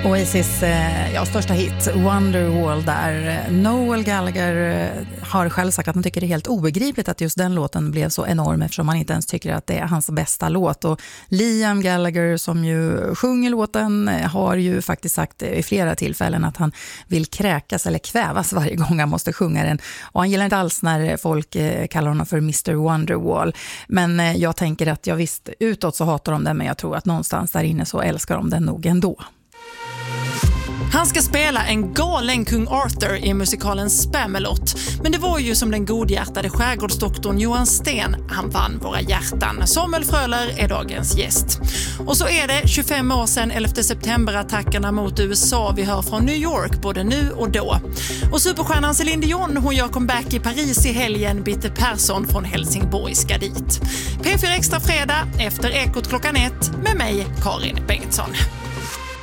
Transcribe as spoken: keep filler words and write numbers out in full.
Oasis ja, största hit, Wonderwall, där Noel Gallagher har själv sagt att han tycker det är helt obegripligt att just den låten blev så enorm, eftersom man inte ens tycker att det är hans bästa låt. Och Liam Gallagher, som ju sjunger låten, har ju faktiskt sagt i flera tillfällen att han vill kräkas eller kvävas varje gång han måste sjunga den. Och han gillar inte alls när folk kallar honom för mister Wonderwall. Men jag tänker att jag visst, utåt så hatar de den, men jag tror att någonstans där inne så älskar de den nog ändå. Han ska spela en galen kung Arthur i musikalen Spamalot. Men det var ju som den godhjärtade skärgårdsdoktorn Johan Sten. Han vann våra hjärtan. Samuel Fröler är dagens gäst. Och så är det tjugofem år sedan elfte september-attackerna mot U S A. Vi hör från New York både nu och då. Och superstjärnan Céline Dion, hon gör comeback i Paris i helgen. Bitte Persson från Helsingborg ska dit. P fyra Extra fredag efter Ekot klockan ett med mig, Karin Bengtsson.